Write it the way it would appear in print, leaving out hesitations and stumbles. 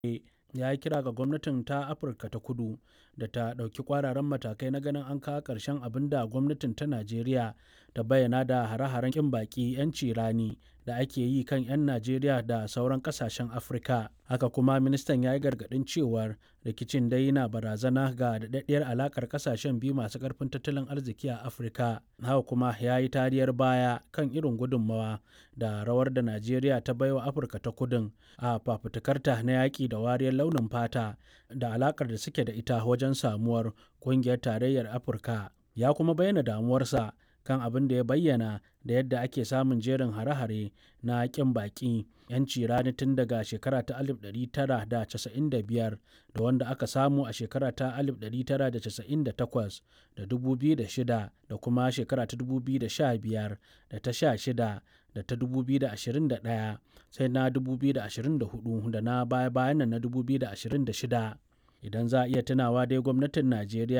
ya yi kira ga gwamnatin ta Afirka ta Kudu da ta ɗauki ƙwararan matakai na ganin an kawo ƙarshen abin da gwamnatin ta Najeriya ta bayyana da hare-haren ƙin baƙi 'yanci rani da ake yi kan 'yan Najeriya da sauran ƙasashen Afirka. Haka kuma ministan ya yi gargaɗin cewar rikicin dai na barazana ga daɗaɗɗiyar alaƙar ƙasashen biyu masu ƙarfin tattalin arziki a Afirka. Haka kuma ya yi tariyar baya kan irin gudunmawa da rawar da Najeriya ta baiwa Afirka ta Kudun a fafutukarta na yaƙi da wariyar launin fata da alaƙar da suke da ita wajen samuwar ƙungiyar tarayyar Afirka. Ya kuma bayyana damuwarsa kan abin da ya bayyana da yadda ake samun jerin hare-hare na ƙin baƙi 'yanci rani tun daga shekara ta 1995 da wanda aka samu a shekara ta 1998 da 2006 da kuma shekara ta 2015 da ta 16 da ta 2021 sai na 2024 da na baya-bayan nan na 2026. Idan za a iya tunawa dai gwamnatin Najeriya